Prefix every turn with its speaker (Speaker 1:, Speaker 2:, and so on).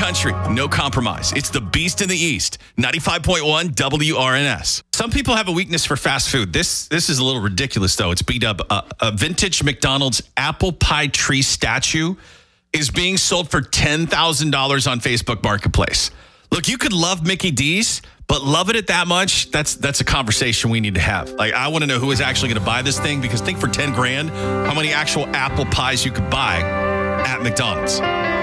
Speaker 1: country, no compromise. It's the Beast in the East, 95.1 WRNS. Some people have a weakness for fast food. This is a little ridiculous, though. It's beat up. A vintage McDonald's apple pie tree statue is being sold for $10,000 on Facebook Marketplace. Look, you could love Mickey D's, but loving it that much, that's a conversation we need to have. Like, I want to know who is actually going to buy this thing, because think for $10,000, how many actual apple pies you could buy at McDonald's.